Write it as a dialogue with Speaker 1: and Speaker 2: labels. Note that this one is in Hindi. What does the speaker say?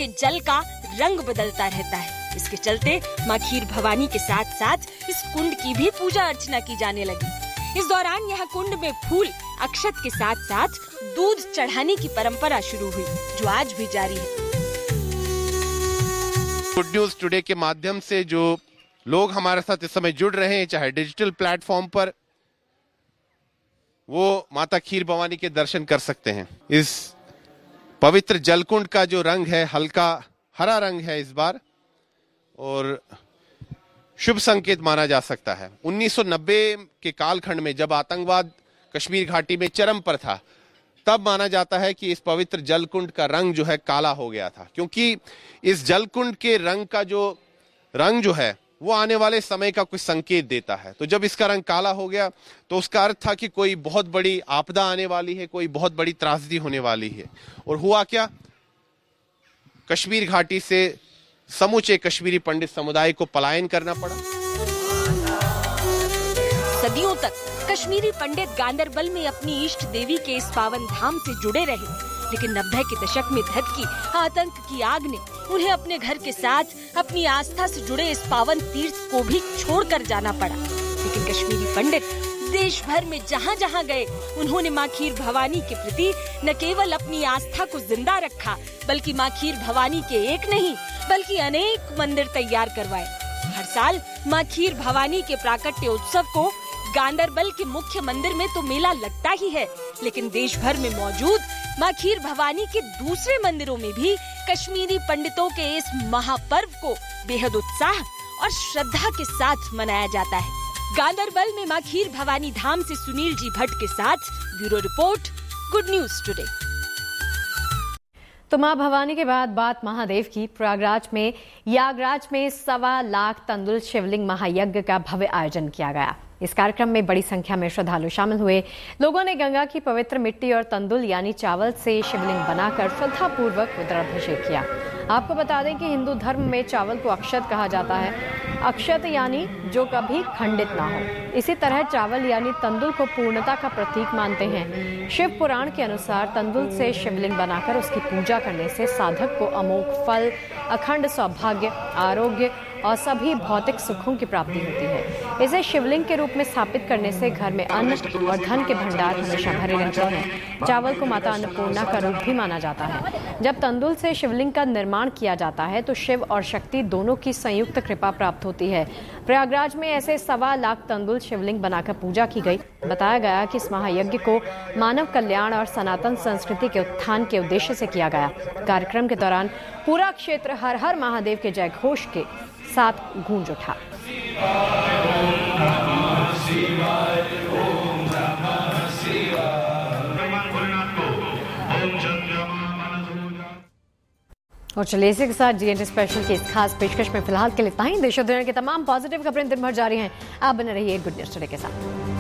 Speaker 1: के जल का रंग बदलता रहता है। इसके चलते माँ खीर भवानी के साथ साथ इस कुंड की भी पूजा अर्चना की जाने लगी। इस दौरान यहाँ कुंड में फूल, अक्षत के साथ साथ दूध चढ़ाने की परंपरा शुरू हुई, जो आज भी जारी है।
Speaker 2: गुड न्यूज टुडे के माध्यम से जो लोग हमारे साथ इस समय जुड़ रहे हैं, चाहे डिजिटल प्लेटफॉर्म पर, वो माता खीर भवानी के दर्शन कर सकते हैं। इस पवित्र जलकुंड का जो रंग है, हल्का हरा रंग है इस बार, और शुभ संकेत माना जा सकता है। 1990 के कालखंड में जब आतंकवाद कश्मीर घाटी में चरम पर था, तब माना जाता है कि इस पवित्र जलकुंड का रंग जो है काला हो गया था, क्योंकि इस जलकुंड के रंग का जो रंग जो है वो आने वाले समय का कुछ संकेत देता है। तो जब इसका रंग काला हो गया तो उसका अर्थ था कि कोई बहुत बड़ी आपदा आने वाली है, कोई बहुत बड़ी त्रासदी होने वाली है। और हुआ क्या, कश्मीर घाटी से समूचे कश्मीरी पंडित समुदाय को पलायन करना पड़ा।
Speaker 1: सदियों तक कश्मीरी पंडित गांदरबल में अपनी इष्ट देवी के इस पावन धाम से जुड़े रहे, लेकिन 90 के दशक में धधकी आतंक की आग ने उन्हें अपने घर के साथ अपनी आस्था से जुड़े इस पावन तीर्थ को भी छोड़कर जाना पड़ा। लेकिन कश्मीरी पंडित देश भर में जहाँ जहाँ गए, उन्होंने माँ खीर भवानी के प्रति न केवल अपनी आस्था को जिंदा रखा, बल्कि माँ खीर भवानी के एक नहीं बल्कि अनेक मंदिर तैयार करवाए। हर साल माँ खीर भवानी के प्राकट्य उत्सव को गांदरबल के मुख्य मंदिर में तो मेला लगता ही है, लेकिन देश भर में मौजूद माँ खीर भवानी के दूसरे मंदिरों में भी कश्मीरी पंडितों के इस महापर्व को बेहद उत्साह और श्रद्धा के साथ मनाया जाता है। गांदरबल में माँ खीर भवानी धाम से सुनील जी भट्ट के साथ bureau report, good news today.
Speaker 3: तो मां भवानी के बाद बात महादेव की। प्रयागराज में यागराज में 1.25 लाख तंदुल शिवलिंग महायज्ञ का भव्य आयोजन किया गया। इस कार्यक्रम में बड़ी संख्या में श्रद्धालु शामिल हुए। लोगों ने गंगा की पवित्र मिट्टी और तंदुल यानी चावल से शिवलिंग बनाकर श्रद्धापूर्वक रुद्राभिषेक किया। आपको बता दें कि हिंदू धर्म में चावल को अक्षत कहा जाता है। अक्षत यानी जो कभी खंडित ना हो। इसी तरह चावल यानी तंदुल को पूर्णता का प्रतीक मानते हैं। शिव पुराण के अनुसार तंदुल से शिवलिंग बनाकर उसकी पूजा करने से साधक को अमोघ फल, अखंड सौभाग्य, आरोग्य और सभी भौतिक सुखों की प्राप्ति होती है। इसे शिवलिंग के रूप में स्थापित करने से घर में अन्न और धन के भंडार हमेशा भरे रहते हैं। चावल को माता अन्नपूर्णा का रूप भी माना जाता है। जब तंदुल से शिवलिंग का निर्माण किया जाता है तो शिव और शक्ति दोनों की संयुक्त कृपा प्राप्त होती है। प्रयागराज में ऐसे 1.25 लाख तंदुल शिवलिंग बनाकर पूजा की गई। बताया गया कि इस महायज्ञ को मानव कल्याण और सनातन संस्कृति के उत्थान के उद्देश्य से किया गया। कार्यक्रम के दौरान पूरा क्षेत्र हर हर महादेव के जय घोष के साथ गूंज उठा। और चलिए इसी के साथ GNT स्पेशल की इस खास पेशकश में फिलहाल के लिए इतना ही। देश और दुनिया की तमाम पॉजिटिव खबरें दिन भर जारी हैं। आप बने रहिए गुड न्यूज टुडे के साथ।